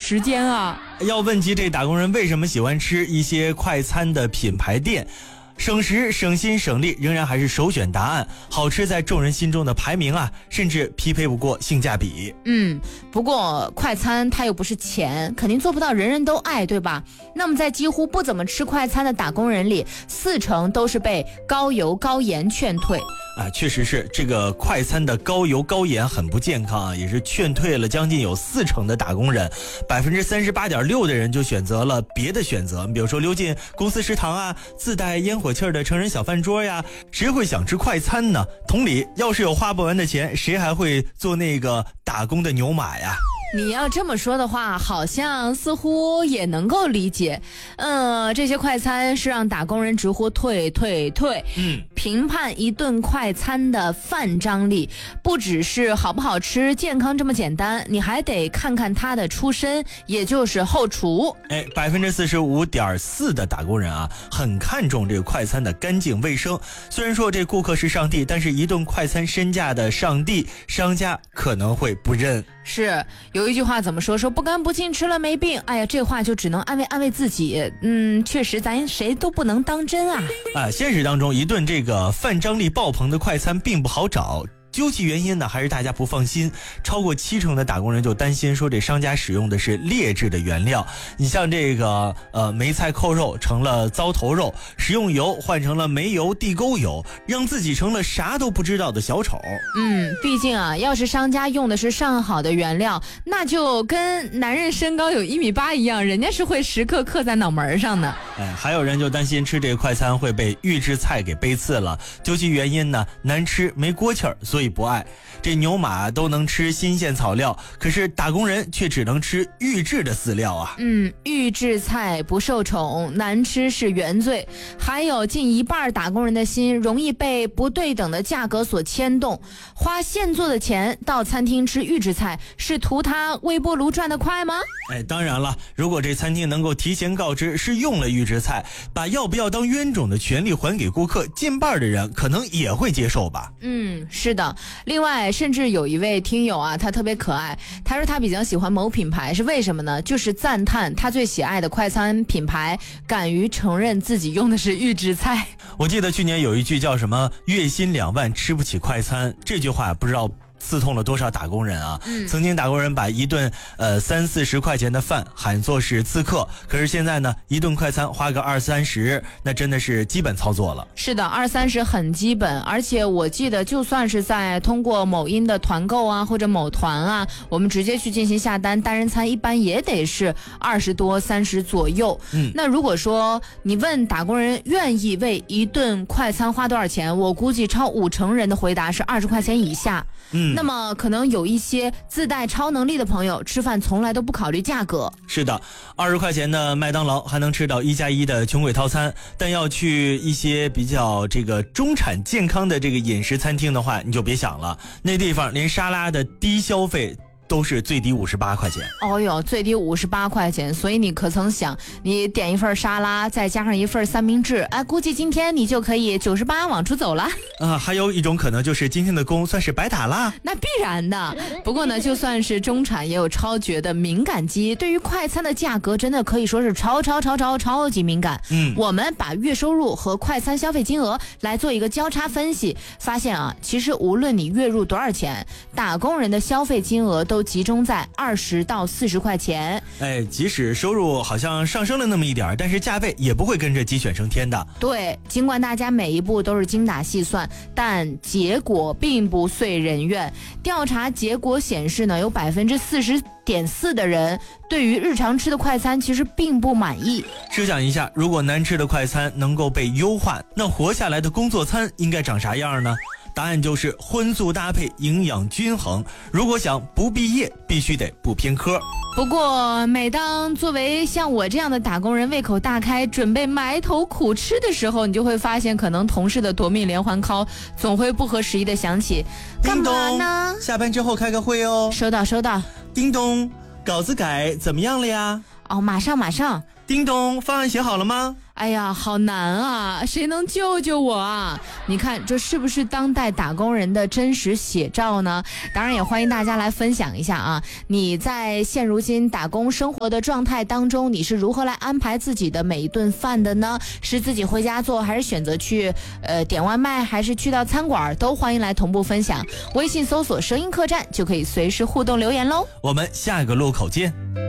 时间啊。 要问及这打工人为什么喜欢吃一些快餐的品牌店，省时省心省力仍然还是首选答案，好吃在众人心中的排名啊，甚至匹配不过性价比。 不过快餐它又不是钱，肯定做不到人人都爱，对吧？那么在几乎不怎么吃快餐的打工人里，40%都是被高油高盐劝退。 确实是这个快餐的高油高盐很不健康啊，也是劝退了将近有40%的打工人，38.6%的人就选择了别的选择，比如说溜进公司食堂啊，自带烟火气的成人小饭桌呀，谁会想吃快餐呢？同理，要是有花不完的钱，谁还会做那个打工的牛马呀？ 你要这么说的话，好像似乎也能够理解。这些快餐是让打工人直呼退。评判一顿快餐的饭张力，不只是好不好吃、健康这么简单，你还得看看它的出身，也就是后厨。 45.4%的打工人啊，很看重这个快餐的干净卫生。虽然说这顾客是上帝，但是一顿快餐身价的上帝，商家可能会不认。 是有一句话怎么说不干不净吃了没病，哎呀，这话就只能安慰自己。确实咱谁都不能当真啊。 现实当中一顿这个饭张力爆棚的快餐并不好找，究其原因呢，还是大家不放心。超过70%的打工人就担心说这商家使用的是劣质的原料。你像这个梅菜扣肉成了糟头肉，食用油换成了煤油地沟油，让自己成了啥都不知道的小丑。 毕竟啊，要是商家用的是上好的原料，那就跟男人身高有1.8米一样，人家是会时刻刻在脑门上的。 还有人就担心吃这个快餐会被预制菜给背刺了，究其原因呢，难吃没锅气儿，所以不爱。这牛马都能吃新鲜草料，可是打工人却只能吃预制的饲料啊。 预制菜不受宠，难吃是原罪。还有近一半打工人的心容易被不对等的价格所牵动，花现做的钱到餐厅吃预制菜，是图他微波炉转得快吗？ 当然了，如果这餐厅能够提前告知是用了预制菜，把要不要当冤种的权利还给顾客，近半的人可能也会接受吧。 是的。另外甚至有一位听友啊，他特别可爱，他说他比较喜欢某品牌，是为什么呢？就是赞叹他最喜爱的快餐品牌敢于承认自己用的是预制菜。 我记得去年有一句叫什么月薪2万吃不起快餐，这句话不知道刺痛了多少打工人啊！曾经打工人把一顿30-40块钱的饭喊作是刺客，可是现在呢，一顿快餐花个20-30，那真的是基本操作了。 是的，20-30很基本，而且我记得就算是在通过某音的团购啊或者某团啊，我们直接去进行下单，单人餐一般也得是20多30左右。那如果说你问打工人愿意为一顿快餐花多少钱，我估计超50%人的回答是20块钱以下。那么可能有一些自带超能力的朋友吃饭从来都不考虑价格。 是的，20块钱的麦当劳还能吃到1+1的穷鬼套餐，但要去一些比较这个中产健康的这个饮食餐厅的话，你就别想了，那地方连沙拉的低消费都是最低58块钱。 最低58块钱，所以你可曾想，你点一份沙拉再加上一份三明治，估计今天你就可以98往出走了。 还有一种可能就是今天的工算是白打了， 那必然的。不过呢，就算是中产也有超绝的敏感肌，对于快餐的价格真的可以说是超级敏感。我们把月收入和快餐消费金额来做一个交叉分析，发现啊，其实无论你月入多少钱，打工人的消费金额都集中在20到40块钱。 即使收入好像上升了那么一点，但是价位也不会跟着鸡犬升天的。 对，尽管大家每一步都是精打细算，但结果并不遂人愿。调查结果显示呢，有40.4%的人对于日常吃的快餐其实并不满意。 设想一下，如果难吃的快餐能够被优化，那活下来的工作餐应该长啥样呢？答案就是荤素搭配，营养均衡。如果想不毕业，必须得不偏科。 不过每当作为像我这样的打工人胃口大开，准备埋头苦吃的时候，你就会发现可能同事的夺命连环 call 总会不合时宜的响起。干嘛呢？ 下班之后开个会哦。 收到。 叮咚，稿子改怎么样了呀？ 马上。 叮咚，方案写好了吗？ 哎呀，好难啊，谁能救救我啊？你看这是不是当代打工人的真实写照呢？当然也欢迎大家来分享一下啊，你在现如今打工生活的状态当中，你是如何来安排自己的每一顿饭的呢？是自己回家做，还是选择去点外卖，还是去到餐馆？都欢迎来同步分享。微信搜索声音客栈就可以随时互动留言喽。 我们下个路口见。